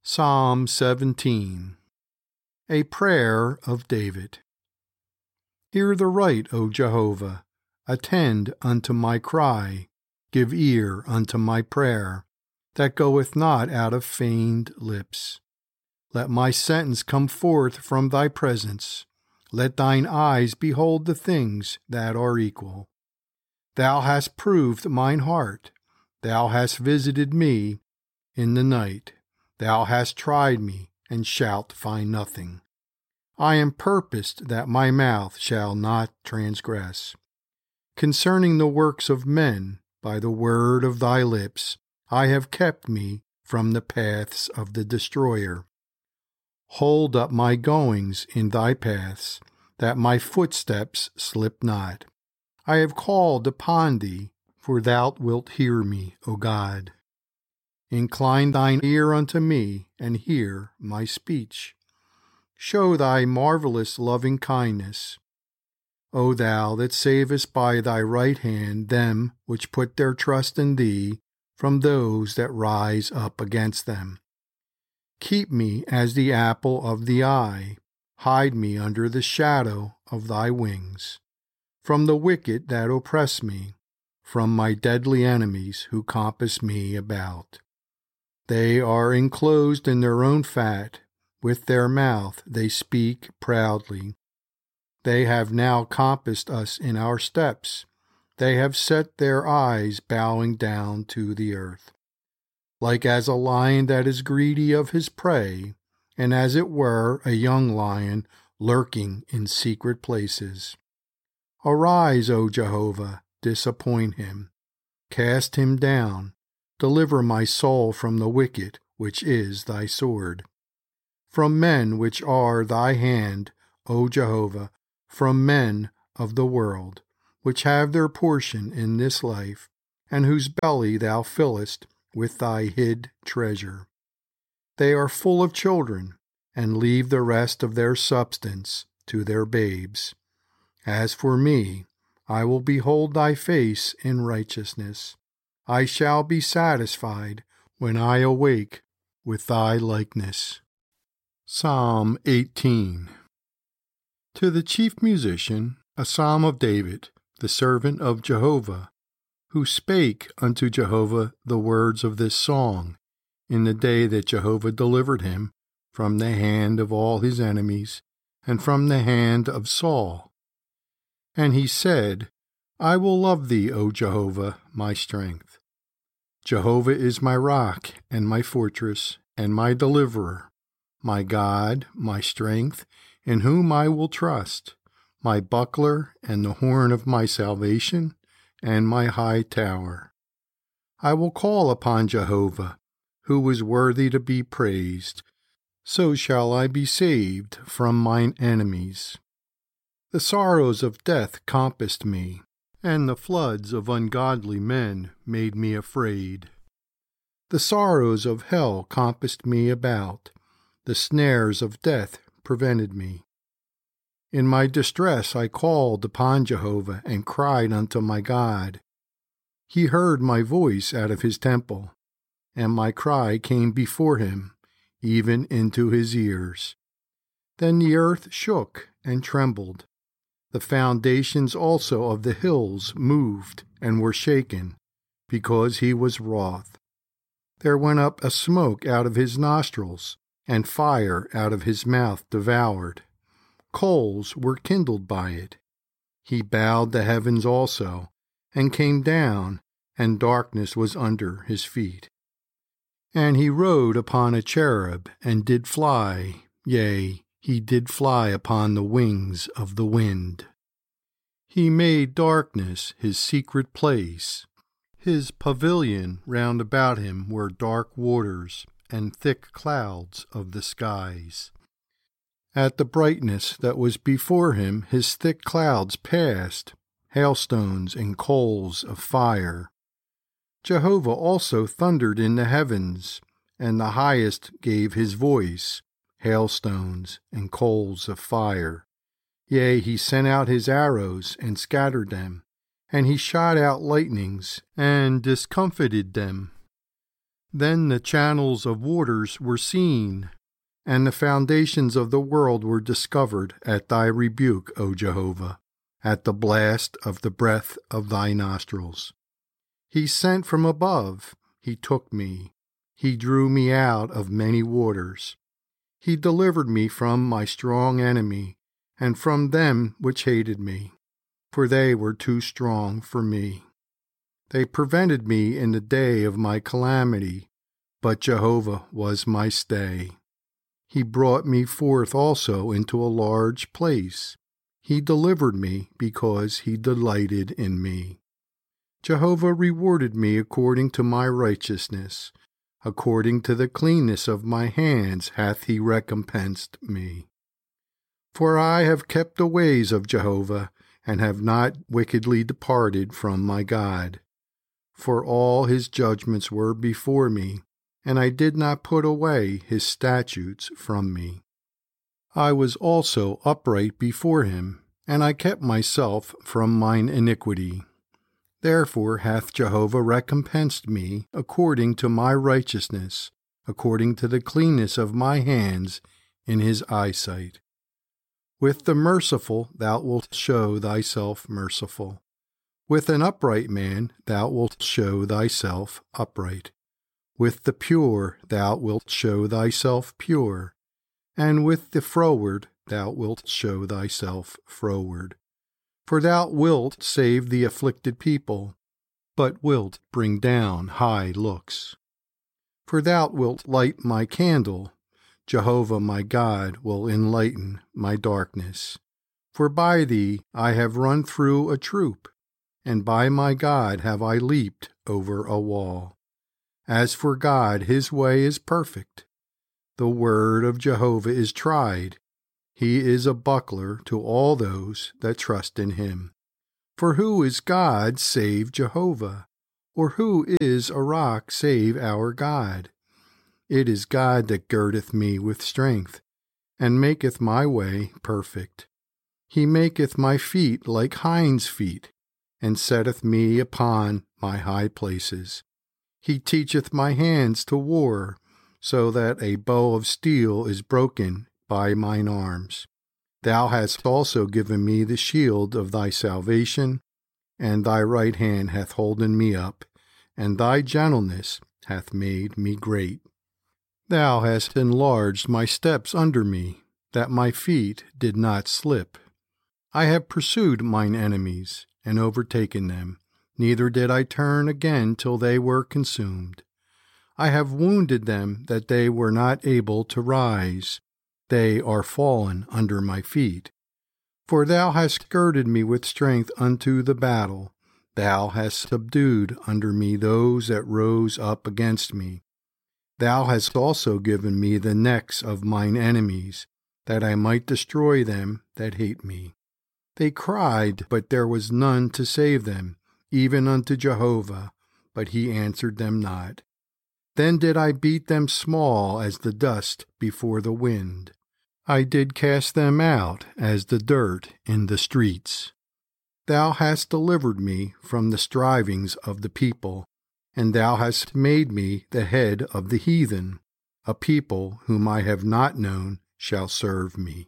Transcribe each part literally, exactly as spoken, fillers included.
Psalm seventeen. A Prayer of David. Hear the right, O Jehovah. Attend unto my cry. Give ear unto my prayer, that goeth not out of feigned lips. Let my sentence come forth from thy presence. Let thine eyes behold the things that are equal. Thou hast proved mine heart. Thou hast visited me in the night. Thou hast tried me, and shalt find nothing. I am purposed that my mouth shall not transgress. Concerning the works of men, by the word of thy lips, I have kept me from the paths of the destroyer. Hold up my goings in thy paths, that my footsteps slip not. I have called upon thee, for thou wilt hear me, O God. Incline thine ear unto me, and hear my speech. Show thy marvelous loving kindness. O thou that savest by thy right hand them which put their trust in thee from those that rise up against them. Keep me as the apple of the eye. Hide me under the shadow of thy wings, from the wicked that oppress me, from my deadly enemies who compass me about. They are enclosed in their own fat. With their mouth they speak proudly. They have now compassed us in our steps. They have set their eyes bowing down to the earth. Like as a lion that is greedy of his prey, and as it were a young lion lurking in secret places. Arise, O Jehovah, disappoint him. Cast him down. Deliver my soul from the wicked, which is thy sword. From men which are thy hand, O Jehovah, from men of the world, which have their portion in this life, and whose belly thou fillest with thy hid treasure. They are full of children, and leave the rest of their substance to their babes. As for me, I will behold thy face in righteousness. I shall be satisfied when I awake with thy likeness. Psalm eighteen. To the chief musician, a psalm of David, the servant of Jehovah, who spake unto Jehovah the words of this song, in the day that Jehovah delivered him from the hand of all his enemies, and from the hand of Saul. And he said, I will love thee, O Jehovah, my strength. Jehovah is my rock, and my fortress, and my deliverer, my God, my strength, in whom I will trust, my buckler, and the horn of my salvation, and my high tower. I will call upon Jehovah, who is worthy to be praised. So shall I be saved from mine enemies. The sorrows of death compassed me, and the floods of ungodly men made me afraid. The sorrows of hell compassed me about. The snares of death prevented me. In my distress I called upon Jehovah and cried unto my God. He heard my voice out of his temple, and my cry came before him, even into his ears. Then the earth shook and trembled. The foundations also of the hills moved and were shaken, because he was wroth. There went up a smoke out of his nostrils, and fire out of his mouth devoured. Coals were kindled by it. He bowed the heavens also, and came down, and darkness was under his feet. And he rode upon a cherub, and did fly, yea, he did fly upon the wings of the wind. He made darkness his secret place. His pavilion round about him were dark waters, and thick clouds of the skies. At the brightness that was before him his thick clouds passed, hailstones and coals of fire. Jehovah also thundered in the heavens, and the highest gave his voice, hailstones and coals of fire. Yea, he sent out his arrows and scattered them, and he shot out lightnings and discomfited them. Then the channels of waters were seen, and the foundations of the world were discovered at thy rebuke, O Jehovah, at the blast of the breath of thy nostrils. He sent from above, he took me, he drew me out of many waters. He delivered me from my strong enemy, and from them which hated me, for they were too strong for me. They prevented me in the day of my calamity, but Jehovah was my stay. He brought me forth also into a large place. He delivered me because he delighted in me. Jehovah rewarded me according to my righteousness. According to the cleanness of my hands hath he recompensed me. For I have kept the ways of Jehovah, and have not wickedly departed from my God. For all his judgments were before me, and I did not put away his statutes from me. I was also upright before him, and I kept myself from mine iniquity. Therefore hath Jehovah recompensed me according to my righteousness, according to the cleanness of my hands in his eyesight. With the merciful thou wilt show thyself merciful. With an upright man thou wilt show thyself upright. With the pure thou wilt show thyself pure, and with the froward thou wilt show thyself froward. For thou wilt save the afflicted people, but wilt bring down high looks. For thou wilt light my candle, Jehovah my God will enlighten my darkness. For by thee I have run through a troop, and by my God have I leaped over a wall. As for God, his way is perfect. The word of Jehovah is tried. He is a buckler to all those that trust in him. For who is God save Jehovah? Or who is a rock save our God? It is God that girdeth me with strength, and maketh my way perfect. He maketh my feet like hinds' feet, and setteth me upon my high places. He teacheth my hands to war, so that a bow of steel is broken by mine arms. Thou hast also given me the shield of thy salvation, and thy right hand hath holden me up, and thy gentleness hath made me great. Thou hast enlarged my steps under me, that my feet did not slip. I have pursued mine enemies, and overtaken them. Neither did I turn again till they were consumed. I have wounded them that they were not able to rise. They are fallen under my feet. For thou hast girded me with strength unto the battle. Thou hast subdued under me those that rose up against me. Thou hast also given me the necks of mine enemies, that I might destroy them that hate me. They cried, but there was none to save them, even unto Jehovah, but he answered them not. Then did I beat them small as the dust before the wind. I did cast them out as the dirt in the streets. Thou hast delivered me from the strivings of the people, and thou hast made me the head of the heathen. A people whom I have not known shall serve me.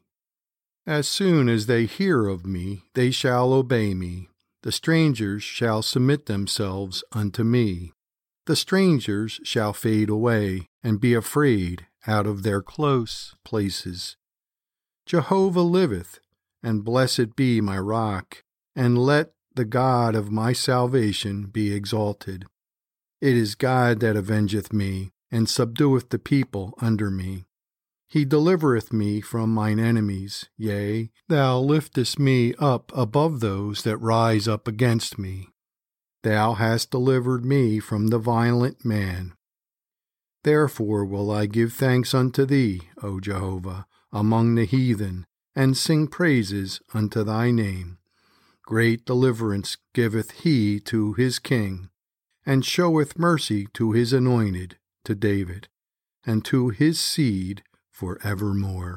As soon as they hear of me, they shall obey me. The strangers shall submit themselves unto me. The strangers shall fade away, and be afraid out of their close places. Jehovah liveth, and blessed be my rock, and let the God of my salvation be exalted. It is God that avengeth me, and subdueth the people under me. He delivereth me from mine enemies, yea, thou liftest me up above those that rise up against me. Thou hast delivered me from the violent man. Therefore will I give thanks unto thee, O Jehovah, among the heathen, and sing praises unto thy name. Great deliverance giveth he to his king, and showeth mercy to his anointed, to David, and to his seed for evermore.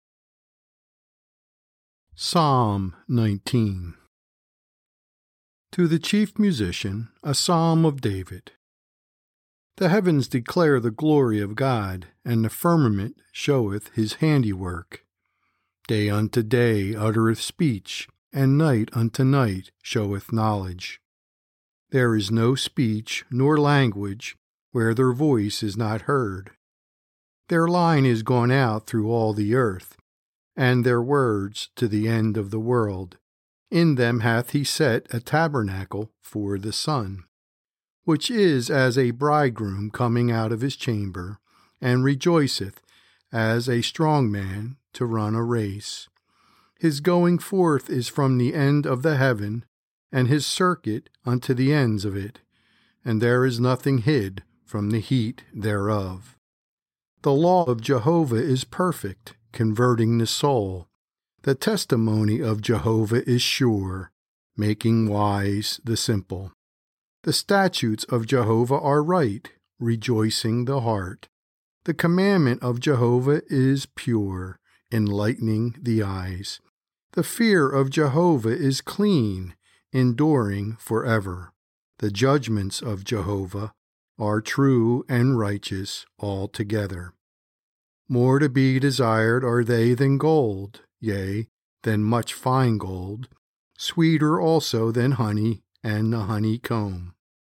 Psalm nineteen. To the chief musician, a psalm of David. The heavens declare the glory of God, and the firmament showeth his handiwork. Day unto day uttereth speech, and night unto night showeth knowledge. There is no speech nor language where their voice is not heard. Their line is gone out through all the earth, and their words to the end of the world. In them hath he set a tabernacle for the sun, which is as a bridegroom coming out of his chamber, and rejoiceth as a strong man to run a race. His going forth is from the end of the heaven, and his circuit unto the ends of it, and there is nothing hid from the heat thereof. The law of Jehovah is perfect, converting the soul. The testimony of Jehovah is sure, making wise the simple. The statutes of Jehovah are right, rejoicing the heart. The commandment of Jehovah is pure, enlightening the eyes. The fear of Jehovah is clean, enduring forever. The judgments of Jehovah are true and righteous altogether. More to be desired are they than gold, yea, than much fine gold, sweeter also than honey and the honeycomb.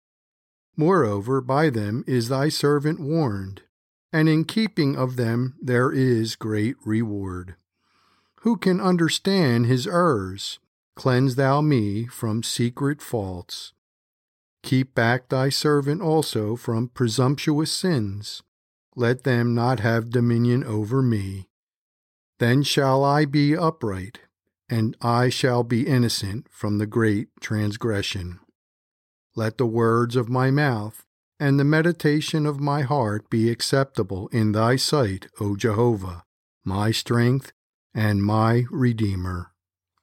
Moreover, by them is thy servant warned, and in keeping of them there is great reward. Who can understand his errors? Cleanse thou me from secret faults. Keep back thy servant also from presumptuous sins. Let them not have dominion over me. Then shall I be upright, and I shall be innocent from the great transgression. Let the words of my mouth and the meditation of my heart be acceptable in thy sight, O Jehovah, my strength and my Redeemer.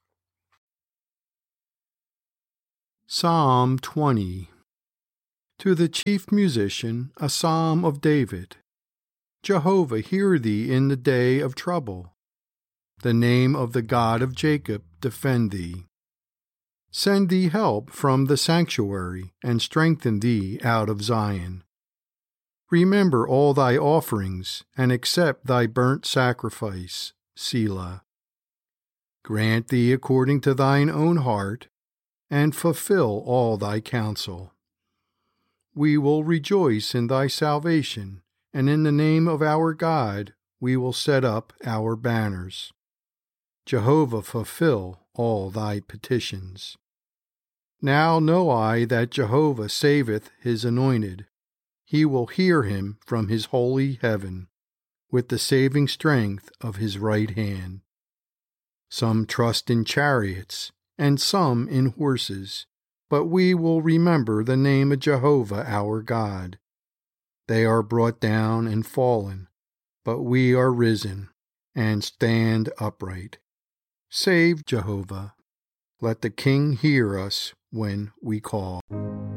Psalm twenty. To the chief musician, a psalm of David. Jehovah, hear thee in the day of trouble. The name of the God of Jacob defend thee. Send thee help from the sanctuary, and strengthen thee out of Zion. Remember all thy offerings, and accept thy burnt sacrifice, Selah. Grant thee according to thine own heart, and fulfill all thy counsel. We will rejoice in thy salvation, and in the name of our God we will set up our banners. Jehovah, fulfill all thy petitions. Now know I that Jehovah saveth his anointed. He will hear him from his holy heaven, with the saving strength of his right hand. Some trust in chariots, and some in horses, but we will remember the name of Jehovah our God. They are brought down and fallen, but we are risen and stand upright. Save Jehovah. Let the King hear us when we call.